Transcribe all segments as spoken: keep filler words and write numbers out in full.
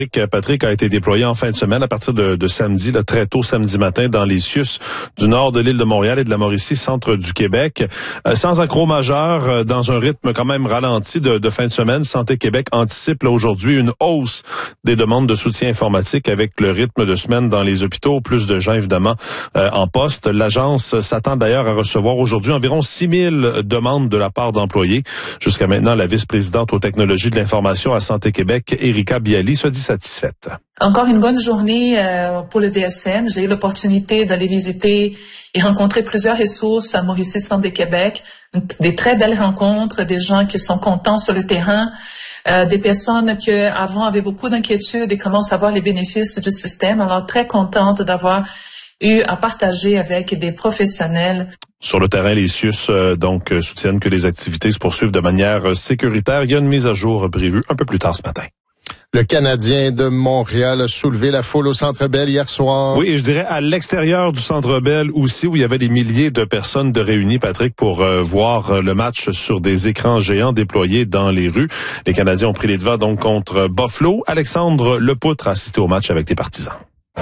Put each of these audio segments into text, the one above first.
Patrick a été déployé en fin de semaine à partir de, de samedi, là, très tôt samedi matin, dans les CIUS du nord de l'île de Montréal et de la Mauricie, centre du Québec. Euh, sans accroc majeur, euh, dans un rythme quand même ralenti de, de fin de semaine, Santé Québec anticipe là, aujourd'hui une hausse des demandes de soutien informatique avec le rythme de semaine dans les hôpitaux. Plus de gens, évidemment, euh, en poste. L'agence s'attend d'ailleurs à recevoir aujourd'hui environ six mille demandes de la part d'employés. Jusqu'à maintenant, la vice-présidente aux technologies de l'information à Santé Québec, Erika Bialy, se dit satisfaite. Encore une bonne journée euh, pour le D S N. J'ai eu l'opportunité d'aller visiter et rencontrer plusieurs ressources à Mauricie, Santé Québec. Des très belles rencontres, des gens qui sont contents sur le terrain, euh, des personnes qui avant avaient beaucoup d'inquiétudes et commencent à voir les bénéfices du système. Alors très contente d'avoir eu à partager avec des professionnels. Sur le terrain, les CIUS euh, donc euh, soutiennent que les activités se poursuivent de manière euh, sécuritaire. Il y a une mise à jour prévue un peu plus tard ce matin. Le Canadien de Montréal a soulevé la foule au Centre Bell hier soir. Oui, et je dirais à l'extérieur du Centre Bell aussi, où il y avait des milliers de personnes de réunies, Patrick, pour euh, voir le match sur des écrans géants déployés dans les rues. Les Canadiens ont pris les devants donc contre Buffalo. Alexandre Lepoutre a assisté au match avec les partisans.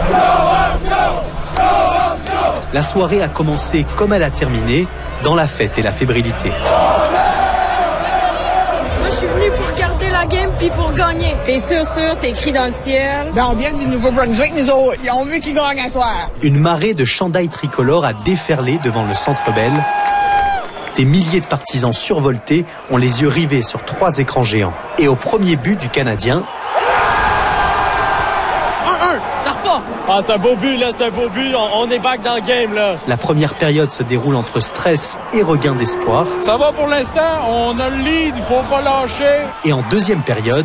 La soirée a commencé comme elle a terminé, dans la fête et la fébrilité. Moi, je suis venu pour garder la game puis pour gagner. C'est sûr, sûr, c'est écrit dans le ciel. Ben, on vient du Nouveau-Brunswick, nous autres. Ils ont vu qu'ils gagnent à soir. Une marée de chandails tricolores a déferlé devant le Centre Bell. Des milliers de partisans survoltés ont les yeux rivés sur trois écrans géants. Et au premier but du Canadien... Ah, c'est un beau but, là, c'est un beau but. On, on est back dans le game, là. La première période se déroule entre stress et regain d'espoir. Ça va pour l'instant, on a le lead, il faut pas lâcher. Et en deuxième période,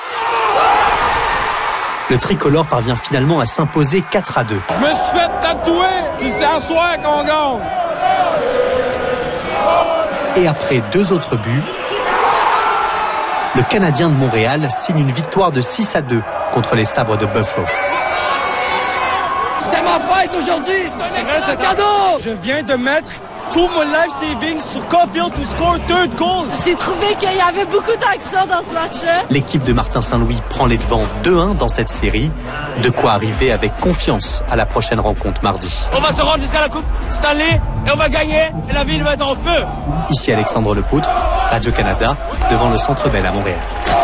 le tricolore parvient finalement à s'imposer quatre à deux. Je me suis fait tatouer, puis c'est à soir qu'on gagne. Et après deux autres buts, le Canadien de Montréal signe une victoire de six à deux contre les Sabres de Buffalo. C'était ma fête aujourd'hui, c'est un excellent cadeau! Je viens de mettre tout mon life savings sur Caulfield to score third goal. J'ai trouvé qu'il y avait beaucoup d'action dans ce match-là. L'équipe de Martin Saint-Louis prend les devants deux un dans cette série. De quoi arriver avec confiance à la prochaine rencontre mardi. On va se rendre jusqu'à la Coupe Stanley et on va gagner et la ville va être en feu. Ici Alexandre Lepoutre, Radio-Canada, devant le Centre Bell à Montréal.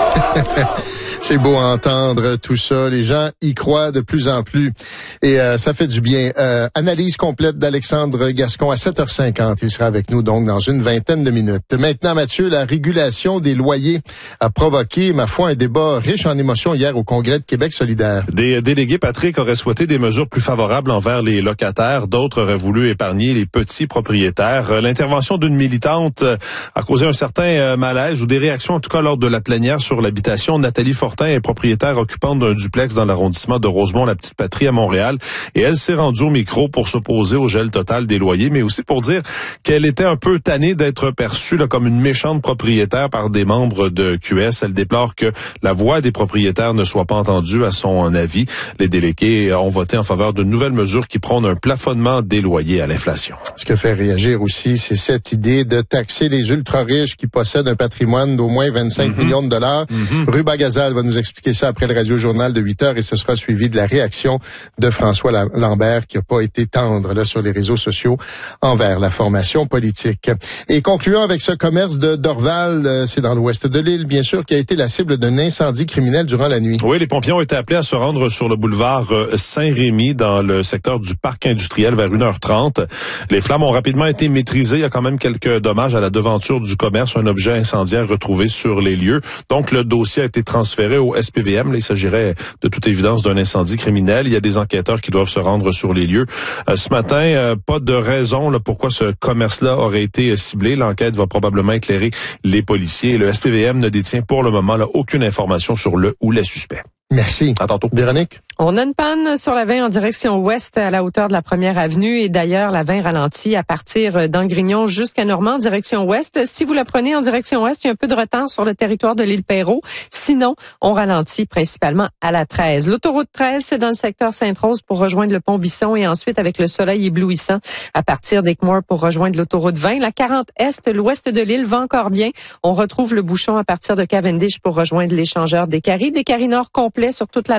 C'est beau à entendre tout ça. Les gens y croient de plus en plus. Et euh, ça fait du bien. Euh, analyse complète d'Alexandre Gascon à sept heures cinquante. Il sera avec nous donc dans une vingtaine de minutes. Maintenant, Mathieu, la régulation des loyers a provoqué, ma foi, un débat riche en émotions hier au Congrès de Québec solidaire. Des délégués, Patrick, auraient souhaité des mesures plus favorables envers les locataires. D'autres auraient voulu épargner les petits propriétaires. L'intervention d'une militante a causé un certain malaise ou des réactions, en tout cas lors de la plénière sur l'habitation. Nathalie Fortin est propriétaire occupante d'un duplex dans l'arrondissement de Rosemont-la-Petite-Patrie à Montréal. Et elle s'est rendue au micro pour s'opposer au gel total des loyers, mais aussi pour dire qu'elle était un peu tannée d'être perçue là, comme une méchante propriétaire par des membres de Q S. Elle déplore que la voix des propriétaires ne soit pas entendue à son avis. Les délégués ont voté en faveur de nouvelles mesures qui prônent un plafonnement des loyers à l'inflation. Ce que fait réagir aussi, c'est cette idée de taxer les ultra-riches qui possèdent un patrimoine d'au moins vingt-cinq mm-hmm. millions de dollars. Mm-hmm. Ruba Gazal va nous expliquer ça après le radio-journal de huit heures et ce sera suivi de la réaction de François Lambert qui n'a pas été tendre là sur les réseaux sociaux envers la formation politique. Et concluons avec ce commerce de Dorval, c'est dans l'ouest de l'île, bien sûr, qui a été la cible d'un incendie criminel durant la nuit. Oui, les pompiers ont été appelés à se rendre sur le boulevard Saint-Rémy dans le secteur du parc industriel vers une heure trente. Les flammes ont rapidement été maîtrisées. Il y a quand même quelques dommages à la devanture du commerce, un objet incendiaire retrouvé sur les lieux. Donc, le dossier a été transféré au S P V M. Là, il s'agirait de toute évidence d'un incendie criminel. Il y a des enquêteurs qui doivent se rendre sur les lieux. Euh, ce matin, euh, pas de raison là, pourquoi ce commerce-là aurait été ciblé. L'enquête va probablement éclairer les policiers. Le S P V M ne détient pour le moment là, aucune information sur le ou les suspects. Merci. À tantôt. Véronique? On a une panne sur la vingt en direction ouest à la hauteur de la première avenue et d'ailleurs la vingt ralentit à partir d'Angrignon jusqu'à Normand en direction ouest. Si vous la prenez en direction ouest, il y a un peu de retard sur le territoire de l'île Perrot. Sinon, on ralentit principalement à la treize. L'autoroute treize, c'est dans le secteur Sainte-Rose pour rejoindre le pont Bisson et ensuite avec le soleil éblouissant à partir d'Équimor pour rejoindre l'autoroute vingt. La quarante est, l'ouest de l'île va encore bien. On retrouve le bouchon à partir de Cavendish pour rejoindre l'échangeur des Caries. Des Caries Nord complet sur toute la